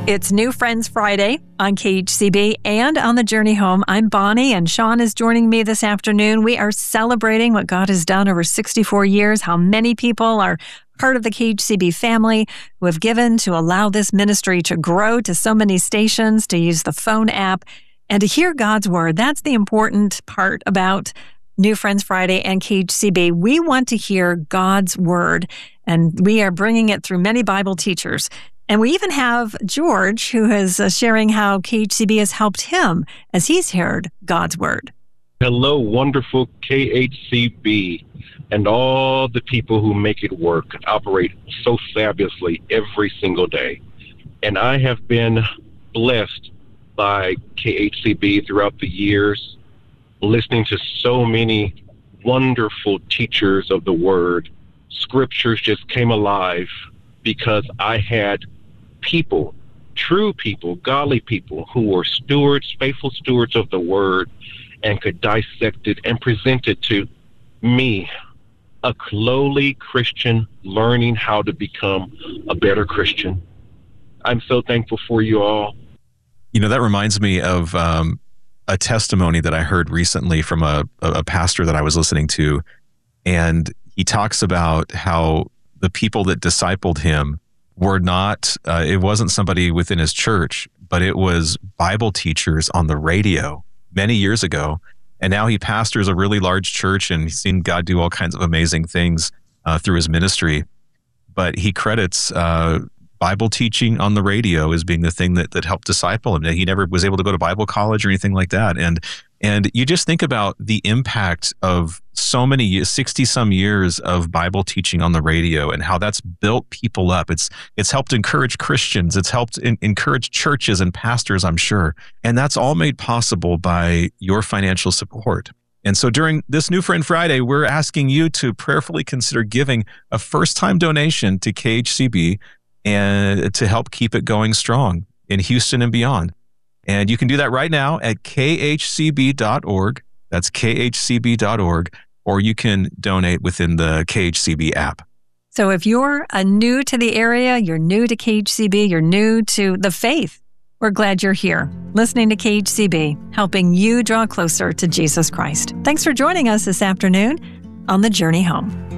It's New Friends Friday on KHCB and on the Journey Home. I'm Bonnie, and Sean is joining me this afternoon. We are celebrating what God has done over 64 years, how many people are part of the KHCB family who have given to allow this ministry to grow to so many stations, to use the phone app, and to hear God's word. That's the important part about New Friends Friday and KHCB. We want to hear God's word, and we are bringing it through many Bible teachers. And we even have George, who is sharing how KHCB has helped him as he's heard God's word. Hello, wonderful KHCB and all the people who make it work and operate so fabulously every single day. And I have been blessed by KHCB throughout the years, listening to so many wonderful teachers of the word. Scriptures just came alive because I had people, true people, godly people who were stewards, faithful stewards of the word, and could dissect it and present it to me, a lowly Christian learning how to become a better Christian. I'm so thankful for you all. You know, that reminds me of a testimony that I heard recently from a pastor that I was listening to. And he talks about how the people that discipled him were not, it wasn't somebody within his church, but it was Bible teachers on the radio many years ago. And now he pastors a really large church, and he's seen God do all kinds of amazing things through his ministry. But he credits Bible teaching on the radio as being the thing that helped disciple him. He never was able to go to Bible college or anything like that. And you just think about the impact of so many years, 60-some years of Bible teaching on the radio, and how that's built people up. It's helped encourage Christians. It's helped encourage churches and pastors, I'm sure. And that's all made possible by your financial support. And so during this New Friend Friday, we're asking you to prayerfully consider giving a first-time donation to KHCB and to help keep it going strong in Houston and beyond. And you can do that right now at khcb.org. That's khcb.org. Or you can donate within the KHCB app. So if you're new to the area, you're new to KHCB, you're new to the faith, we're glad you're here, listening to KHCB, helping you draw closer to Jesus Christ. Thanks for joining us this afternoon on The Journey Home.